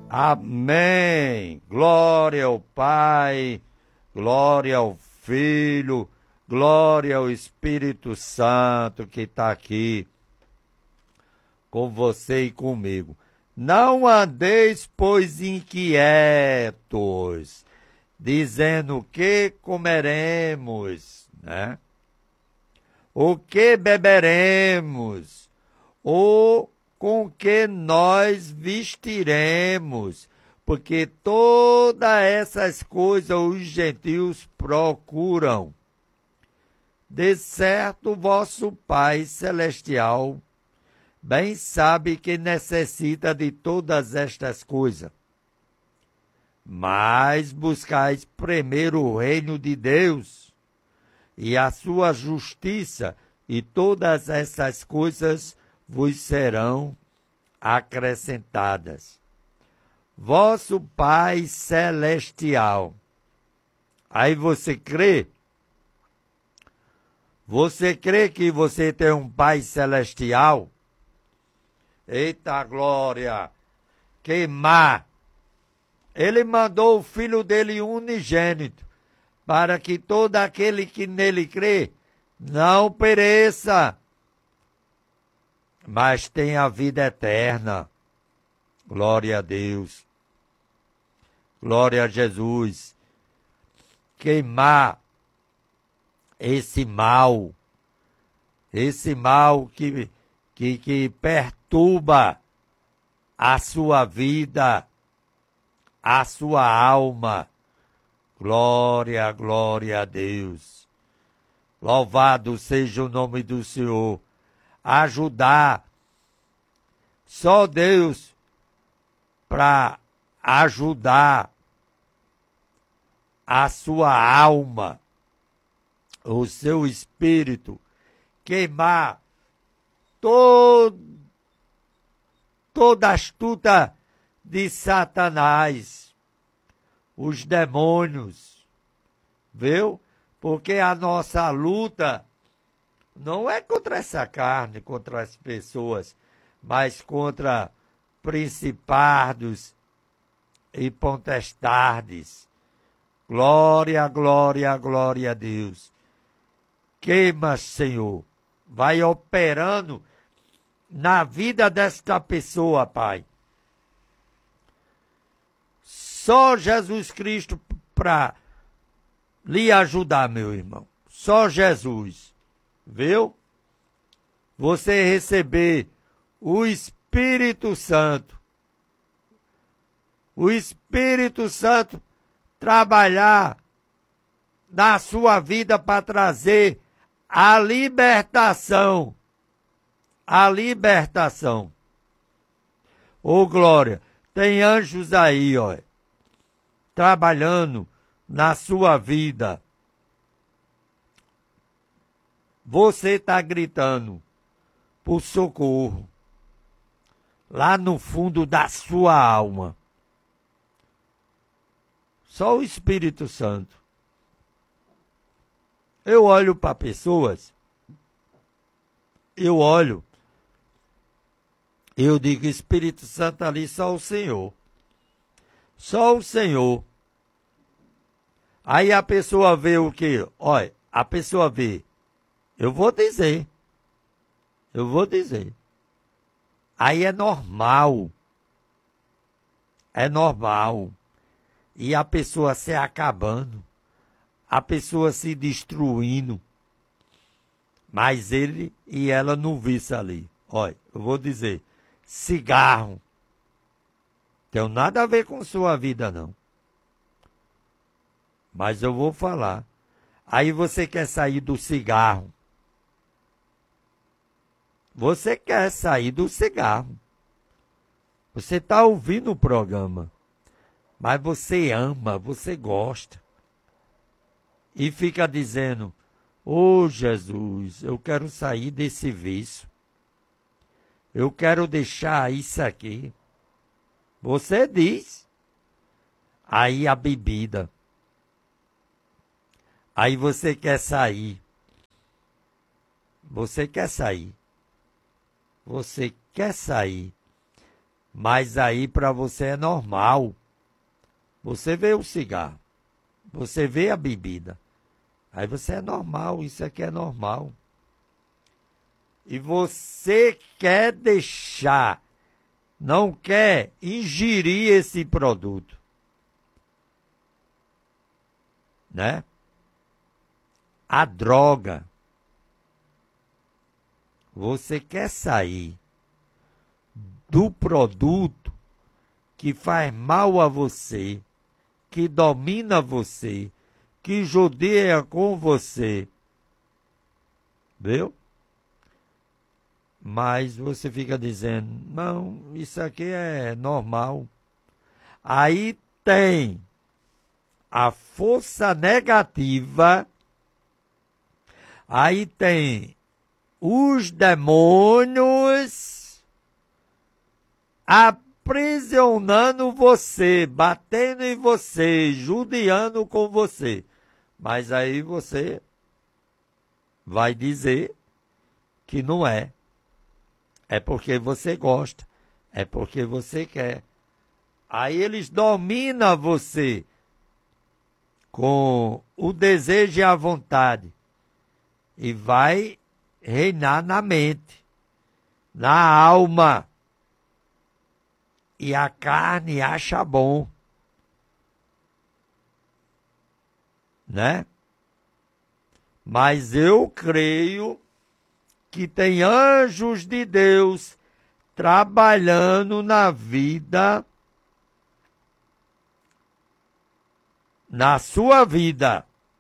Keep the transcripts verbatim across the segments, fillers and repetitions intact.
Amém. Glória ao Pai, glória ao Filho, glória ao Espírito Santo que está aqui com você e comigo. Não andeis, pois, inquietos, dizendo o que comeremos, né? O que beberemos, ou com que nós vestiremos, porque todas essas coisas os gentios procuram. De certo, vosso Pai Celestial bem sabe que necessita de todas estas coisas. Mas buscais primeiro o reino de Deus e a sua justiça, e todas essas coisas vos serão acrescentadas. Vosso Pai Celestial. Aí você crê? Você crê que você tem um Pai Celestial? Eita glória! Queimar! Ele mandou o Filho dele unigênito, para que todo aquele que nele crê não pereça, mas tenha a vida eterna. Glória a Deus. Glória a Jesus. Queimar esse mal, esse mal que, que, que perturba a sua vida, a sua alma. Glória, glória a Deus. Louvado seja o nome do Senhor. Ajudar. Só Deus para ajudar a sua alma, o seu espírito, queimar todo, toda a astuta de Satanás, os demônios, viu? Porque a nossa luta não é contra essa carne, contra as pessoas, mas contra principados e potestades. Glória, glória, glória a Deus. Queima, Senhor. Vai operando na vida desta pessoa, Pai. Só Jesus Cristo para lhe ajudar, meu irmão. Só Jesus. Viu? Você receber o Espírito Santo. O Espírito Santo trabalhar na sua vida para trazer a libertação. A libertação. Ô glória, tem anjos aí, ó, trabalhando na sua vida. Você está gritando por socorro lá no fundo da sua alma. Só o Espírito Santo. Eu olho para pessoas, eu olho, eu digo, Espírito Santo ali, só o Senhor. Só o Senhor. Aí a pessoa vê o quê? Olha, a pessoa vê. Eu vou dizer. Eu vou dizer. Aí é normal. É normal. E a pessoa se acabando. A pessoa se destruindo. Mas ele e ela não vê isso ali. Olha, eu vou dizer. Cigarro. Tem nada a ver com sua vida, não. Mas eu vou falar. Aí você quer sair do cigarro. Você quer sair do cigarro. Você está ouvindo o programa. Mas você ama, você gosta. E fica dizendo, ô oh, Jesus, eu quero sair desse vício. Eu quero deixar isso aqui. Você diz. Aí a bebida. Aí você quer sair. Você quer sair. Você quer sair. Mas aí para você é normal. Você vê o cigarro, você vê a bebida. Aí você é normal, isso aqui é normal. E você quer deixar, não quer ingerir esse produto. Né? A droga. Você quer sair do produto que faz mal a você, que domina você, que judia com você. Viu? Mas você fica dizendo, não, isso aqui é normal. Aí tem a força negativa, aí tem os demônios aprisionando você, batendo em você, judiando com você. Mas aí você vai dizer que não é. É porque você gosta, é porque você quer. Aí eles dominam você com o desejo e a vontade. E vai reinar na mente, na alma. E a carne acha bom. Né? Mas eu creio que tem anjos de Deus trabalhando na vida, na sua vida.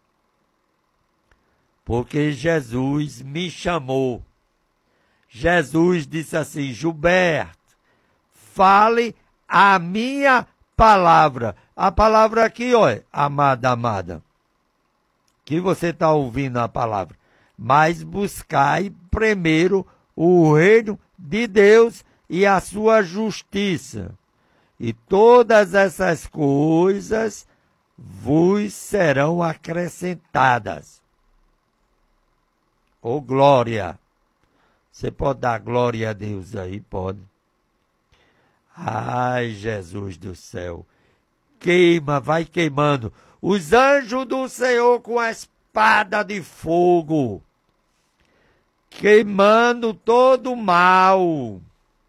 Porque Jesus me chamou. Jesus disse assim, Gilberto, fale a minha palavra. A palavra aqui, olha, amada, amada, que você está ouvindo a palavra. Mas buscai primeiro o reino de Deus e a sua justiça. E todas essas coisas vos serão acrescentadas. Ô glória! Você pode dar glória a Deus aí? Pode. Ai, Jesus do céu. Queima, vai queimando. Os anjos do Senhor com a espada de fogo. Queimando todo o mal.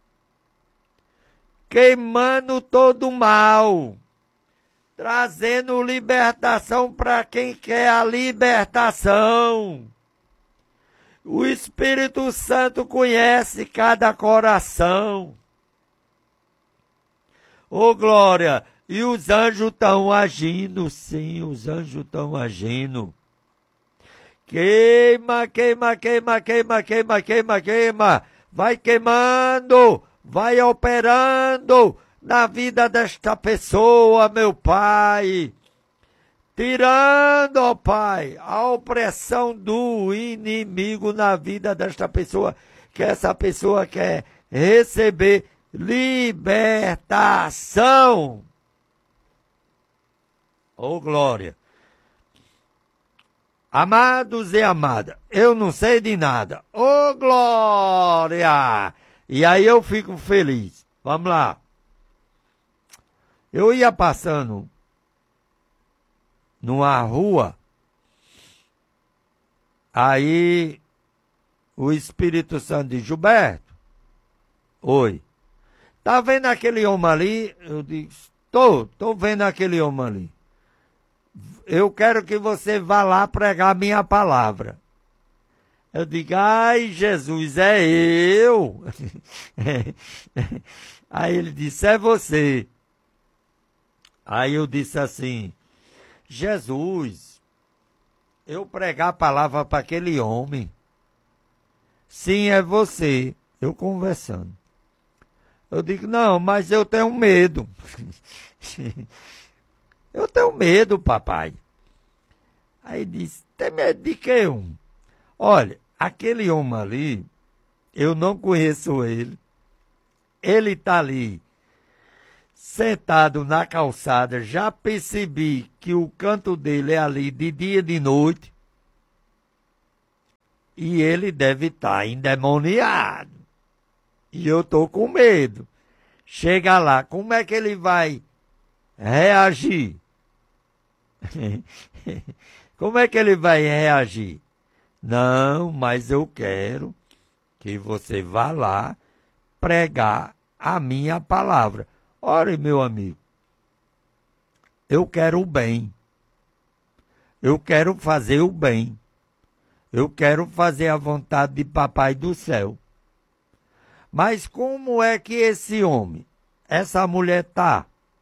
Queimando todo o mal. Trazendo libertação para quem quer a libertação. O Espírito Santo conhece cada coração. Ô glória! E os anjos estão agindo, sim, os anjos estão agindo. Queima, queima, queima, queima, queima, queima, queima. Vai queimando, vai operando na vida desta pessoa, meu Pai. Tirando, ó Pai, a opressão do inimigo na vida desta pessoa, que essa pessoa quer receber libertação. Ô glória! Amados e amadas, eu não sei de nada. Ô glória! E aí eu fico feliz. Vamos lá. Eu ia passando numa rua, aí o Espírito Santo diz, Gilberto, oi, tá vendo aquele homem ali? Eu disse, tô, tô vendo aquele homem ali. Eu quero que você vá lá pregar minha palavra. Eu digo, ai Jesus, é eu. Aí ele disse, é você. Aí eu disse assim, Jesus, eu pregar a palavra para aquele homem. Sim, é você. Eu conversando. Eu digo, não, mas eu tenho medo. Eu tenho medo, papai. Aí disse, tem medo de quê, um? Olha, aquele homem ali, eu não conheço ele. Ele está ali, sentado na calçada. Já percebi que o canto dele é ali de dia e de noite. E ele deve estar endemoniado. E eu estou com medo. chega lá, como é que ele vai reagir? Como é que ele vai reagir? Não, mas eu quero que você vá lá pregar a minha palavra. Ore, meu amigo, eu quero o bem. Eu quero fazer o bem. Eu quero fazer a vontade de Papai do céu. Mas como é que esse homem, essa mulher tá?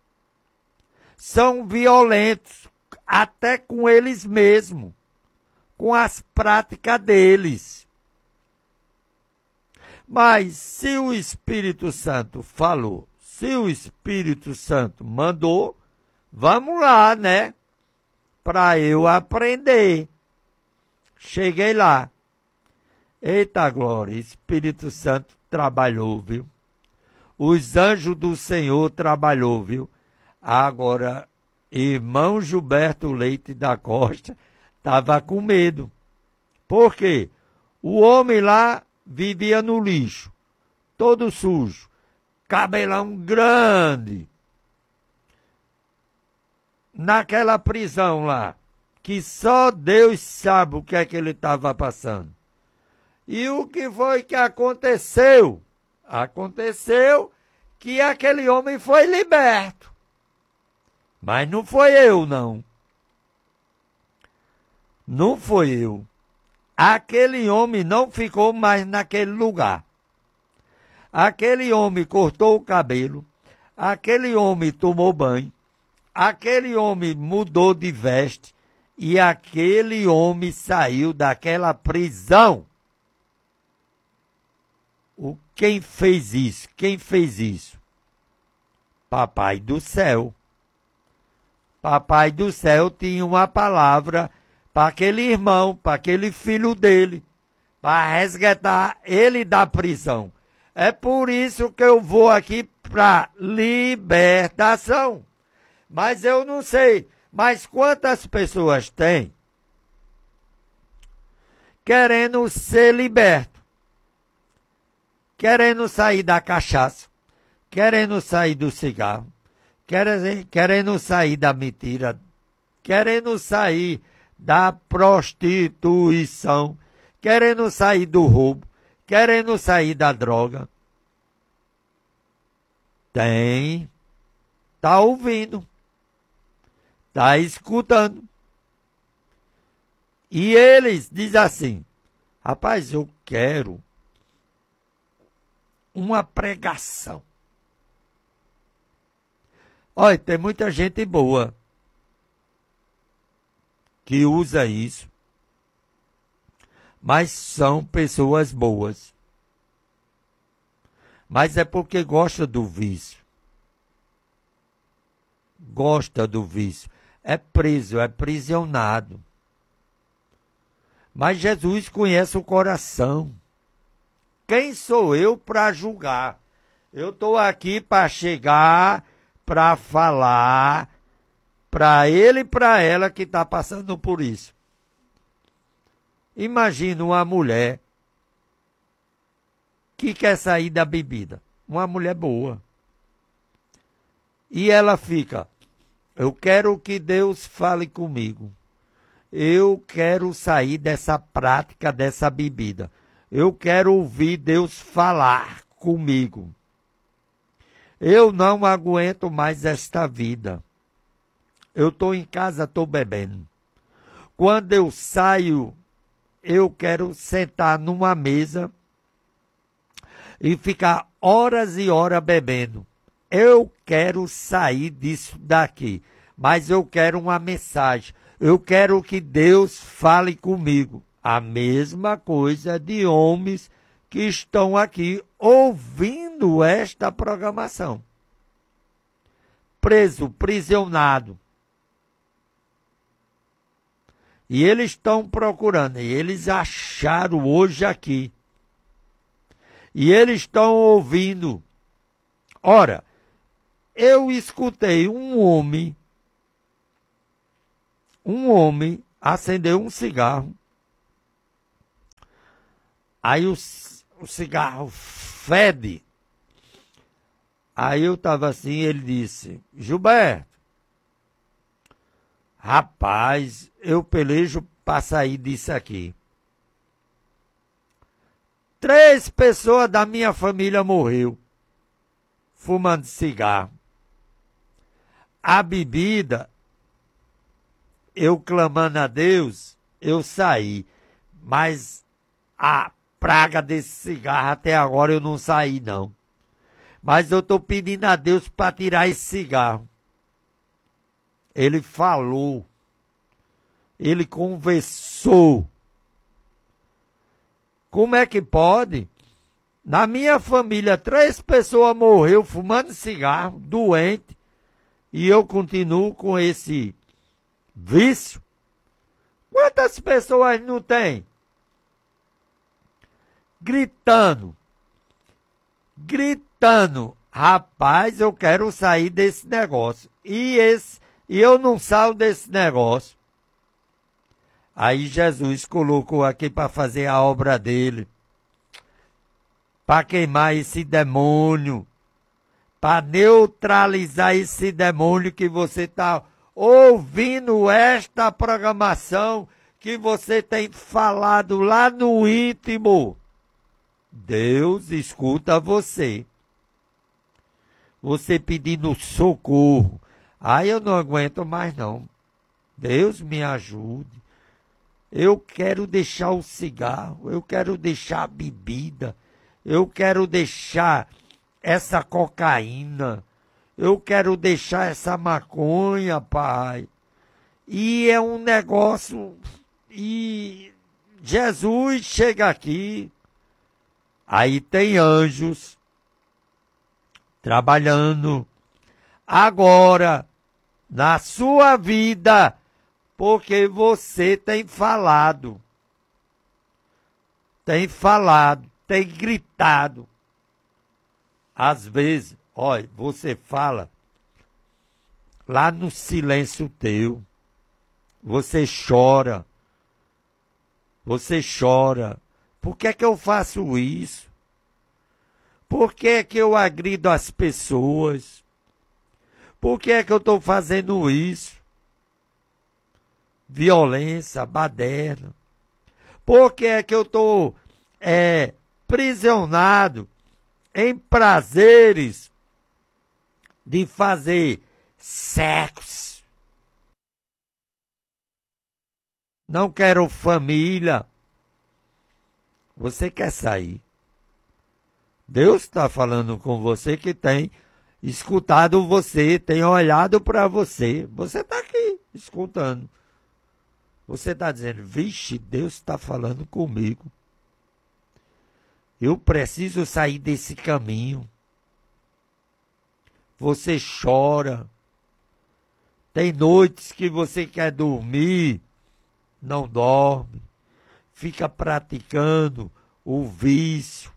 São violentos, até com eles mesmos, com as práticas deles. Mas se o Espírito Santo falou, se o Espírito Santo mandou, vamos lá, né? Para eu aprender. Cheguei lá. Eita glória, Espírito Santo trabalhou, viu? Os anjos do Senhor trabalhou, viu? Agora, irmão Gilberto Leite da Costa estava com medo. Por quê? O homem lá vivia no lixo, todo sujo, cabelão grande, naquela prisão lá, que só Deus sabe o que é que ele estava passando. E o que foi que aconteceu? Aconteceu que aquele homem foi liberto. Mas não foi eu, não. Não foi eu. Aquele homem não ficou mais naquele lugar. Aquele homem cortou o cabelo. Aquele homem tomou banho. Aquele homem mudou de veste. E aquele homem saiu daquela prisão. O, quem fez isso? Quem fez isso? Papai do céu. Papai do céu tinha uma palavra para aquele irmão, para aquele filho dele, para resgatar ele da prisão. É por isso que eu vou aqui para libertação. Mas eu não sei, mas quantas pessoas tem querendo ser liberto, querendo sair da cachaça, querendo sair do cigarro, querendo, querendo sair da mentira, querendo sair da prostituição, querendo sair do roubo, querendo sair da droga. Tem, tá ouvindo, tá escutando. E eles dizem assim, rapaz, eu quero uma pregação. Olha, tem muita gente boa que usa isso, mas são pessoas boas. Mas é porque gosta do vício. Gosta do vício. É preso, é prisionado. Mas Jesus conhece o coração. Quem sou eu para julgar? Eu estou aqui para chegar, para falar para ele e para ela que está passando por isso. Imagina uma mulher que quer sair da bebida. Uma mulher boa. E ela fica, eu quero que Deus fale comigo. Eu quero sair dessa prática, dessa bebida. Eu quero ouvir Deus falar comigo. Eu não aguento mais esta vida. Eu estou em casa, estou bebendo. Quando eu saio, eu quero sentar numa mesa e ficar horas e horas bebendo. Eu quero sair disso daqui, mas eu quero uma mensagem. Eu quero que Deus fale comigo. A mesma coisa de homens que estão aqui ouvindo esta programação. Preso, prisionado. E eles estão procurando, e eles acharam hoje aqui. E eles estão ouvindo. Ora, eu escutei um homem, um homem acendeu um cigarro. Aí o, o cigarro fede. Aí eu estava assim, ele disse, Gilberto, rapaz, eu pelejo para sair disso aqui. Três pessoas da minha família morreu fumando cigarro. A bebida, eu clamando a Deus, eu saí. Mas a praga desse cigarro até agora eu não saí, não. Mas eu estou pedindo a Deus para tirar esse cigarro. Ele falou. Ele conversou. Como é que pode? Na minha família, três pessoas morreram fumando cigarro, doente, e eu continuo com esse vício. Quantas pessoas não tem? Gritando, gritando, rapaz, eu quero sair desse negócio. E, esse, e eu não saio desse negócio. Aí Jesus colocou aqui para fazer a obra dele, para queimar esse demônio, para neutralizar esse demônio que você está ouvindo esta programação que você tem falado lá no íntimo. Deus escuta você. Você pedindo socorro. Aí eu não aguento mais não. Deus me ajude. Eu quero deixar o cigarro, eu quero deixar a bebida, eu quero deixar essa cocaína, eu quero deixar essa maconha, pai. E é um negócio, e Jesus chega aqui, aí tem anjos trabalhando agora na sua vida, porque você tem falado, tem falado, tem gritado. Às vezes, olha, você fala lá no silêncio teu, você chora, você chora. Por que é que eu faço isso? Por que é que eu agrido as pessoas? Por que é que eu estou fazendo isso? Violência, baderna. Por que é que eu estou é, prisionado em prazeres de fazer sexo? Não quero família. Você quer sair. Deus está falando com você que tem escutado você, tem olhado para você. Você está aqui escutando. Você está dizendo, vixe, Deus está falando comigo. Eu preciso sair desse caminho. Você chora. Tem noites que você quer dormir, não dorme. Fica praticando o vício.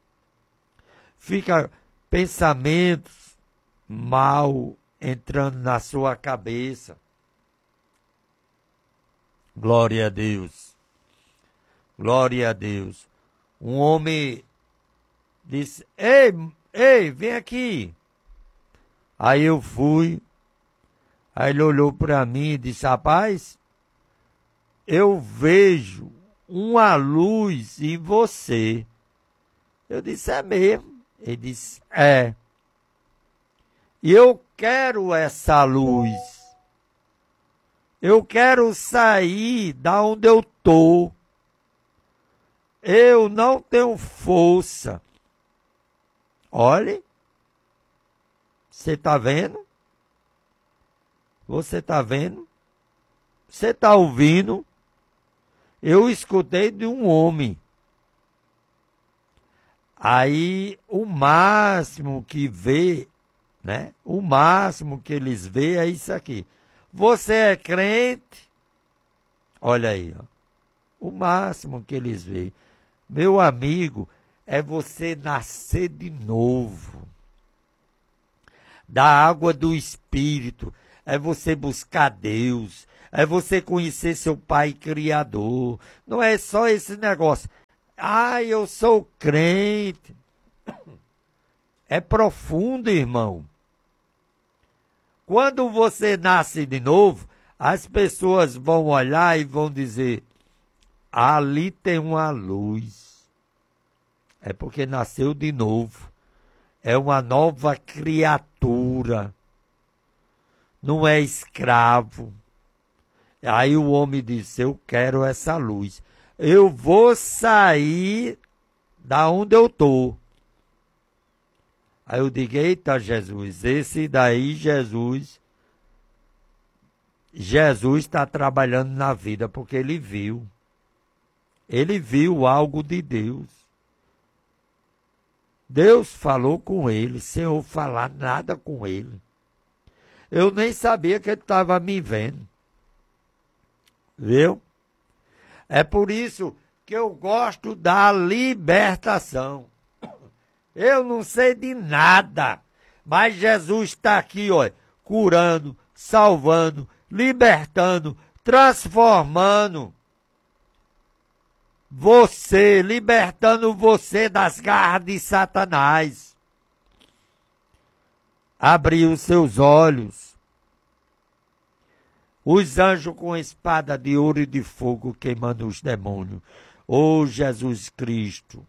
Fica pensamentos mal entrando na sua cabeça. Glória a Deus. Glória a Deus. Um homem disse, ei, ei, vem aqui. Aí eu fui. Aí ele olhou para mim e disse, rapaz, eu vejo uma luz em você. Eu disse, é mesmo? Ele disse, é. E eu quero essa luz. Eu quero sair da onde eu estou. Eu não tenho força. Olhe. Você está vendo? Você está vendo? Você está ouvindo? Eu escutei de um homem. Aí, o máximo que vê, né? O máximo que eles vê é isso aqui. Você é crente? Olha aí, ó. O máximo que eles veem. Meu amigo, é você nascer de novo. Da água do Espírito. É você buscar Deus. É você conhecer seu Pai Criador. Não é só esse negócio. Ah, eu sou crente. é profundo, irmão. Quando você nasce de novo, as pessoas vão olhar e vão dizer, ali tem uma luz. É porque nasceu de novo. É uma nova criatura. Não é escravo. Aí o homem disse, eu quero essa luz. Eu vou sair da onde eu estou. Aí eu digo, eita Jesus, esse daí Jesus, Jesus está trabalhando na vida, porque ele viu. Ele viu algo de Deus. Deus falou com ele, sem eu falar nada com ele. Eu nem sabia que ele estava me vendo. Viu? É por isso que eu gosto da libertação. Eu não sei de nada, mas Jesus está aqui, ó, curando, salvando, libertando, transformando você, libertando você das garras de Satanás. Abriu os seus olhos. Os anjos com espada de ouro e de fogo queimando os demônios. Ô Jesus Cristo.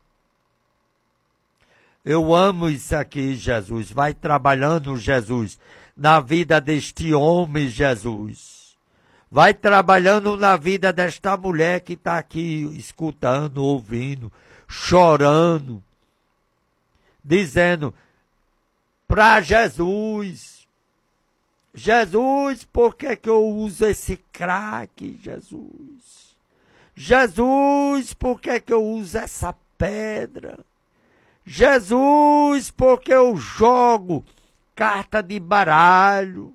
Eu amo isso aqui, Jesus. Vai trabalhando, Jesus, na vida deste homem, Jesus. Vai trabalhando na vida desta mulher que está aqui escutando, ouvindo, chorando, dizendo para Jesus, Jesus, por que que eu uso esse crack, Jesus? Jesus, por que que eu uso essa pedra? Jesus, porque eu jogo carta de baralho.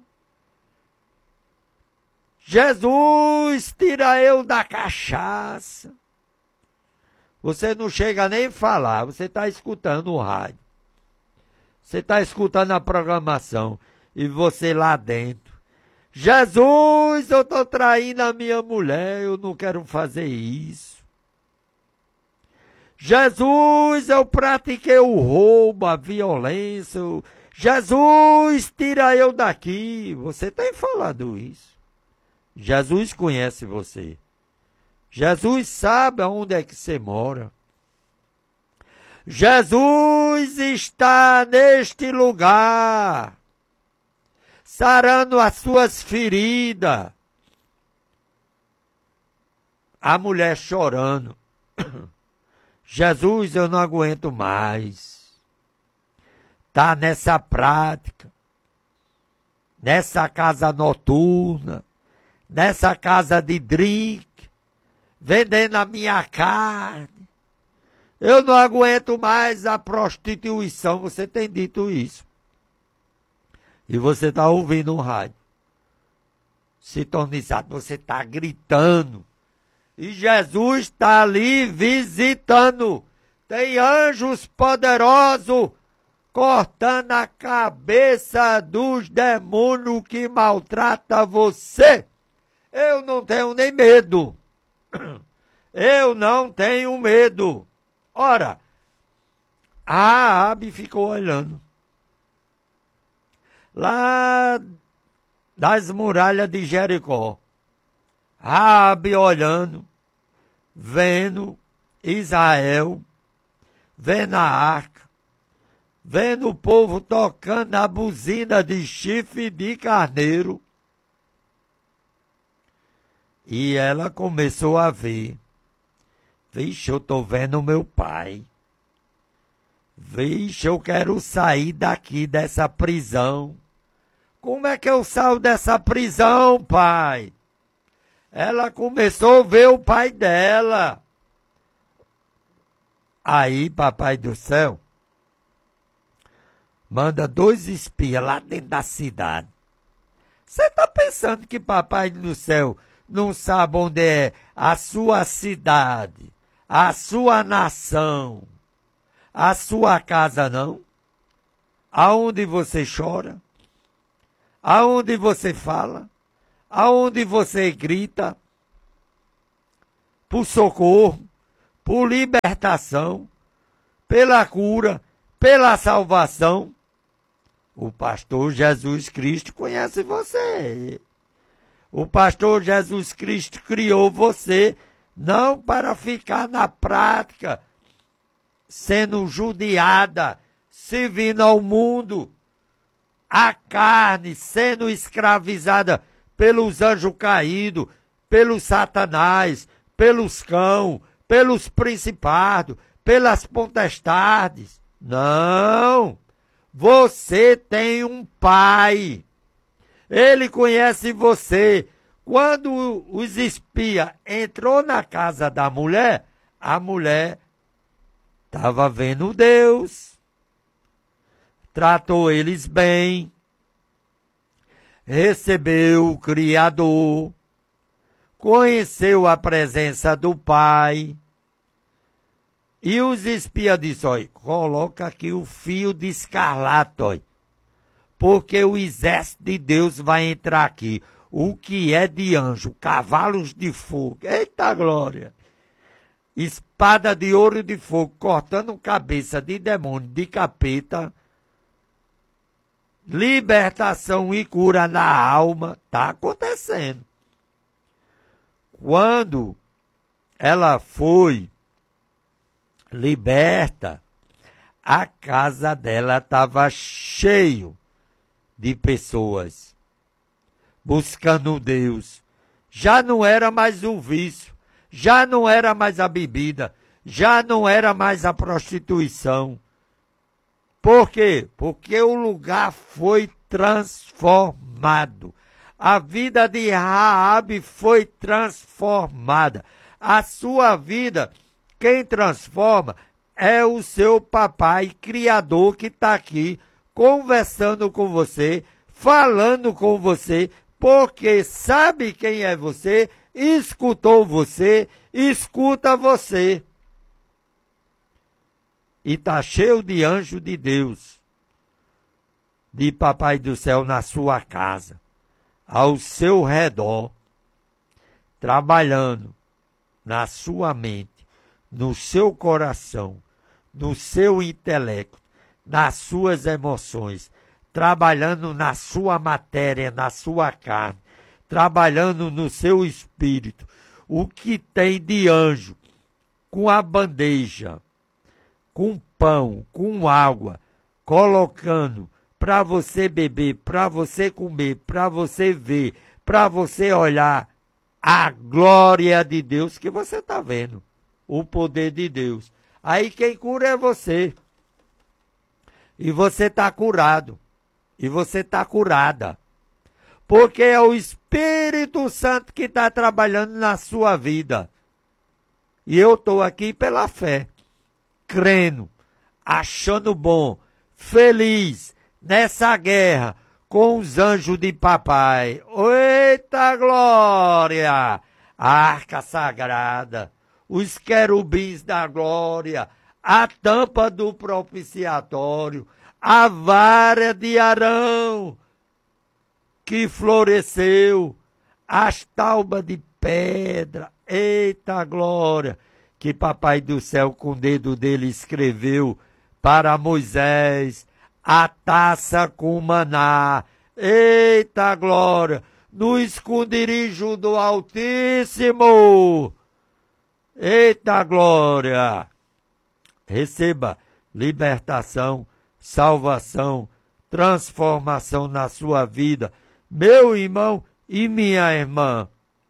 Jesus, tira eu da cachaça. Você não chega nem a falar, você está escutando o rádio. Você está escutando a programação e você lá dentro. Jesus, eu estou traindo a minha mulher, eu não quero fazer isso. Jesus, eu pratiquei o roubo, a violência. Eu... Jesus, tira eu daqui. Você tem falado isso. Jesus conhece você. Jesus sabe aonde é que você mora. Jesus está neste lugar, sarando as suas feridas. A mulher chorando. Jesus, eu não aguento mais. Tá nessa prática, nessa casa noturna, nessa casa de drink, vendendo a minha carne. Eu não aguento mais a prostituição. Você tem dito isso. E você está ouvindo um rádio sintonizado, você está gritando. E Jesus está ali visitando. Tem anjos poderosos cortando a cabeça dos demônios que maltratam você. Eu não tenho nem medo. Eu não tenho medo. Ora, a Raabe ficou olhando. Lá das muralhas de Jericó. Raabe olhando, vendo Israel, vendo a arca, vendo o povo tocando a buzina de chifre de carneiro. E ela começou a ver. Vixe, eu estou vendo meu pai. Vixe, eu quero sair daqui dessa prisão. Como é que eu saio dessa prisão, pai? Ela começou a ver o pai dela. Aí, papai do céu, manda dois espias lá dentro da cidade. Você está pensando que papai do céu não sabe onde é a sua cidade, a sua nação, a sua casa, não? Aonde você chora? Aonde você fala? Aonde você grita por socorro, por libertação, pela cura, pela salvação. O pastor Jesus Cristo conhece você. O pastor Jesus Cristo criou você não para ficar na prática, sendo judiada, servindo ao mundo, a carne, sendo escravizada pelos anjos caídos, pelos satanás, pelos cão, pelos principados, pelas potestades. Não! Você tem um pai. Ele conhece você. Quando os espias entrou na casa da mulher, a mulher estava vendo Deus. Tratou eles bem. Recebeu o Criador. Conheceu a presença do Pai. E os espias disseram, olha, coloca aqui o fio de escarlate, olha, porque o exército de Deus vai entrar aqui. O que é de anjo? Cavalos de fogo. Eita glória! Espada de ouro de fogo, cortando cabeça de demônio, de capeta. Libertação e cura na alma. Está acontecendo. Quando ela foi liberta, a casa dela estava cheio de pessoas buscando Deus. Já não era mais o vício, já não era mais a bebida, já não era mais a prostituição. Por quê? Porque o lugar foi transformado. A vida de Raabe foi transformada. A sua vida, quem transforma é o seu papai criador que está aqui conversando com você, falando com você, porque sabe quem é você, escutou você, escuta você. E está cheio de anjo de Deus, de papai do céu na sua casa, ao seu redor, trabalhando na sua mente, no seu coração, no seu intelecto, nas suas emoções, trabalhando na sua matéria, na sua carne, trabalhando no seu espírito. O que tem de anjo, com a bandeja, com pão, com água, colocando para você beber, para você comer, para você ver, para você olhar a glória de Deus que você está vendo. O poder de Deus. Aí quem cura é você. E você está curado. E você está curada. Porque é o Espírito Santo que está trabalhando na sua vida. E eu estou aqui pela fé. Crendo. Achando bom. Feliz. Nessa guerra. Com os anjos de papai. Eita glória! A arca sagrada. Os querubins da glória, a tampa do propiciatório, a vara de Arão, que floresceu, as taubas de pedra, eita glória, que papai do céu com o dedo dele escreveu para Moisés, a taça com maná, eita glória, no esconderijo do Altíssimo. Eita glória! Receba libertação, salvação, transformação na sua vida, meu irmão e minha irmã.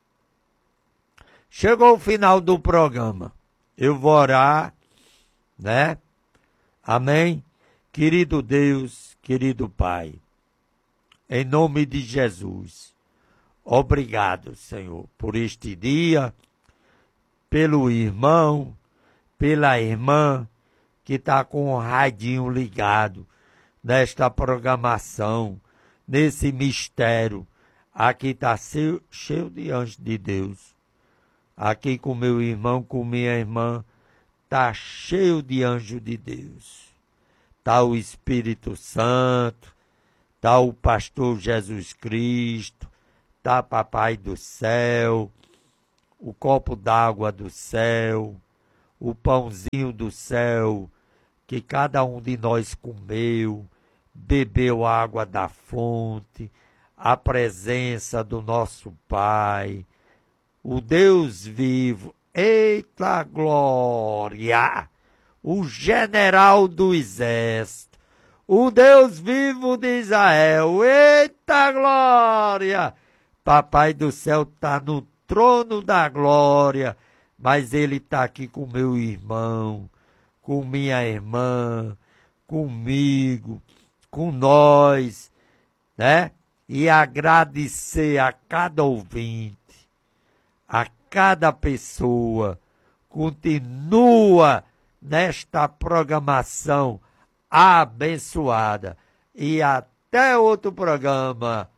Chegou o final do programa. Eu vou orar, né? Amém? Querido Deus, querido Pai, em nome de Jesus, obrigado, Senhor, por este dia, pelo irmão, pela irmã que está com o radinho ligado nesta programação, nesse mistério. Aqui está cheio de anjos de Deus. Aqui com meu irmão, com minha irmã, está cheio de anjos de Deus. Está o Espírito Santo, está o pastor Jesus Cristo, está papai do céu, o copo d'água do céu, o pãozinho do céu, que cada um de nós comeu, bebeu água da fonte, a presença do nosso Pai, o Deus vivo. Eita glória! O general do exército, o Deus vivo de Israel. Eita glória! Papai do céu está no trono da glória, mas ele está aqui com meu irmão, com minha irmã, comigo, com nós, né? E agradecer a cada ouvinte, a cada pessoa. Continua nesta programação abençoada. E até outro programa.